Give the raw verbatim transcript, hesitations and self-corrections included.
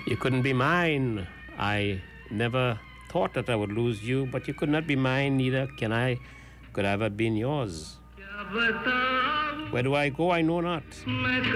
You couldn't be mine. I never thought that I would lose you, but you could not be mine, neither can I, could I have been yours. Where do I go? I know not.